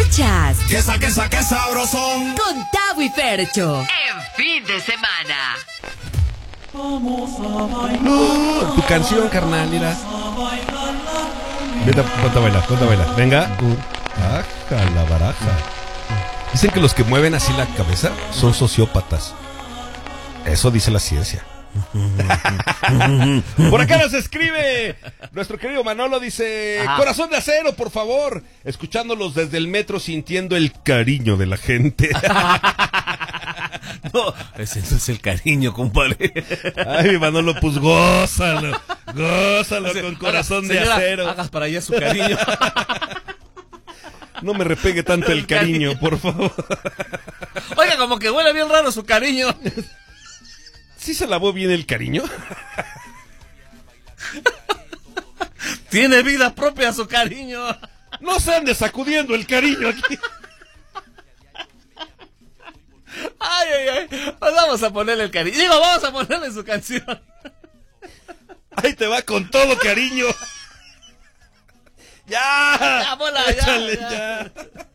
Escuchas ¡Qué sabrosón! con Tavo y Fercho en fin de semana. Tu canción, carnal, mira. Vete, ponte a bailar. Venga. Baja la baraja. Dicen que los que mueven así la cabeza son sociópatas. Eso dice la ciencia. Por acá nos escribe nuestro querido Manolo, dice: corazón de acero, por favor, escuchándolos desde el metro, sintiendo el cariño de la gente. No, ese no es el cariño, compadre. Ay, mi Manolo, pues gózalo con corazón de acero. Hagas para allá su cariño. No me repegue tanto el cariño, por favor. Oiga, como que huele bien raro su cariño. ¿Sí se lavó bien el cariño? Tiene vida propia su cariño. No se ande sacudiendo el cariño aquí. Ay. Pues vamos a ponerle el cariño. Digo, vamos a ponerle su canción. Ahí te va con todo cariño. Ya. Ya, bola, Échale, ya.